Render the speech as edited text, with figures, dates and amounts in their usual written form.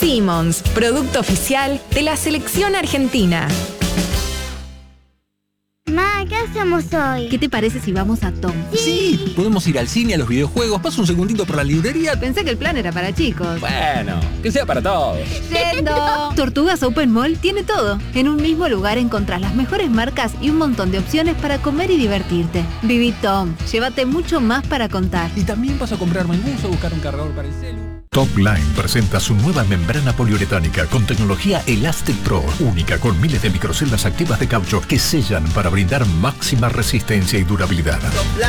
Simmons, producto oficial de la selección argentina. Ma, ¿qué hacemos hoy? ¿Qué te parece si vamos a Tom? Sí, podemos ir al cine, a los videojuegos. Paso un segundito por la librería. Pensé que el plan era para chicos. Bueno, que sea para todos. ¡Yendo! Tortugas Open Mall tiene todo. En un mismo lugar encontrás las mejores marcas y un montón de opciones para comer y divertirte. Viví Tom. Llévate mucho más para contar. Y también vas a comprar manguzo, buscar un cargador para el celu. Top Line presenta su nueva membrana poliuretánica con tecnología Elastic Pro, única con miles de microceldas activas de caucho que sellan para brindar máxima resistencia y durabilidad. Top Line.